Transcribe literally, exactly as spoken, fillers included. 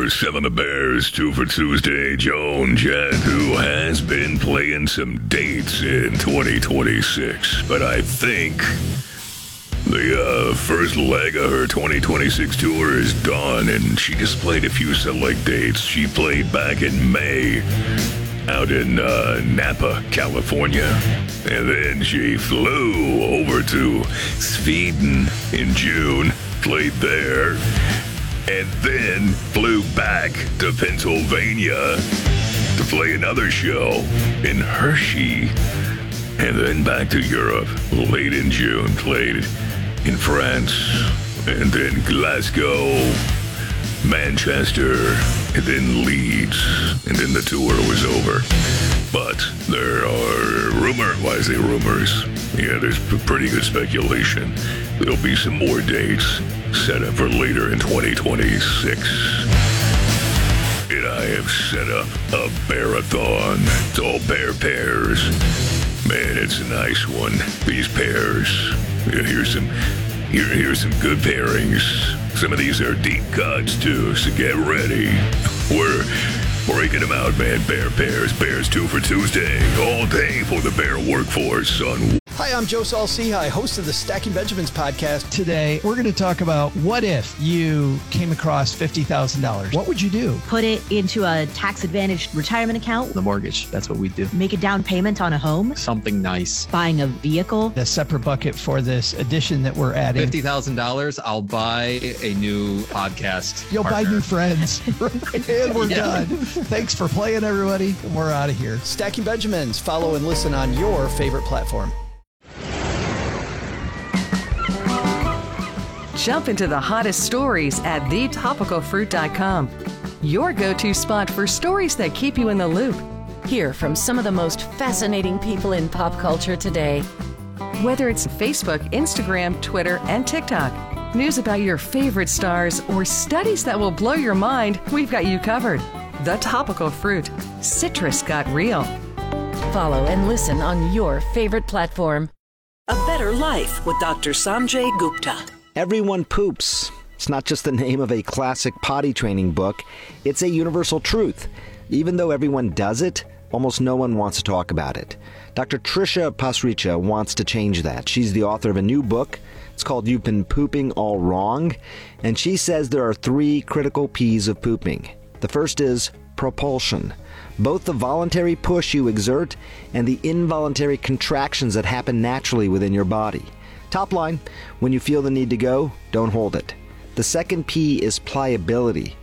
host of the Bears Two for Tuesday, Joan Jett, who has been playing some dates in twenty twenty-six. But I think the uh, first leg of her twenty twenty-six tour is done, and she just played a few select dates. She played back in May out in uh, Napa, California. And then she flew over to Sweden in June, played there, and then flew back to Pennsylvania to play another show in Hershey, and then back to Europe late in June, played in France, and then Glasgow, Manchester, and then Leeds, and then the tour was over. But there are rumor, why I say rumors? Yeah, there's p- pretty good speculation. There'll be some more dates set up for later in twenty twenty-six. And I have set up a bearathon. It's all bear pairs. Man, it's a nice one. These pairs. Yeah, here's some, here, here's some good pairings. Some of these are deep cuts too, so get ready. We're breaking them out, man. Bear pairs, Bears Two for Tuesday, all day for the bear workforce, son. Hi, I'm Joe Saul-Sehy, host of the Stacking Benjamins podcast. Today, we're going to talk about what if you came across fifty thousand dollars? What would you do? Put it into a tax-advantaged retirement account. The mortgage, that's what we do. Make a down payment on a home. Something nice. Buying a vehicle. A separate bucket for this edition that we're adding. fifty thousand dollars, I'll buy a new podcast You'll partner. buy new friends. And we're Yeah. done. Thanks for playing, everybody. And we're out of here. Stacking Benjamins. Follow and listen on your favorite platform. Jump into the hottest stories at the topical fruit dot com. Your go-to spot for stories that keep you in the loop. Hear from some of the most fascinating people in pop culture today. Whether it's Facebook, Instagram, Twitter, and TikTok, news about your favorite stars, or studies that will blow your mind, we've got you covered. The Topical Fruit. Citrus got real. Follow and listen on your favorite platform. A Better Life with Doctor Sanjay Gupta. Everyone poops. It's not just the name of a classic potty training book. It's a universal truth. Even though everyone does it, almost no one wants to talk about it. Doctor Trisha Pasricha wants to change that. She's the author of a new book. It's called You've Been Pooping All Wrong. And she says there are three critical P's of pooping. The first is propulsion. Both the voluntary push you exert and the involuntary contractions that happen naturally within your body. Top line, when you feel the need to go, don't hold it. The second P is pliability.